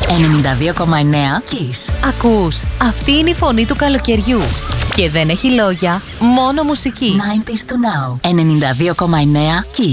92,9 Kiss. Ακούς, αυτή είναι η φωνή του καλοκαιριού. Και δεν έχει λόγια, μόνο μουσική. 90s to now. 92,9 Kiss.